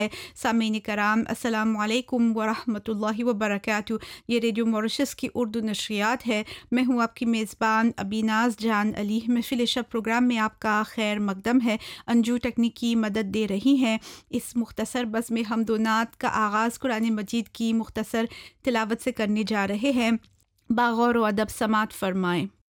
सामीन कराम, अस्सलाम वालेकुम वरहमतुल्लाहि वबरकातुहू। ये रेडियो मॉरिशस की उर्दू नशरियात है। मैं हूँ आपकी मेज़बान अबीनाज़ जान अली। महफ़िल शब प्रोग्राम में आपका खैर मकदम है। अंजू तकनीकी मदद दे रही हैं। इस मुख्तसर बस में हम दो नात का आगाज़ कुरान मजीद की मुख्तसर तिलावत से करने जा रहे हैं। बाग़ौर व अदब समात फ़रमाएँ।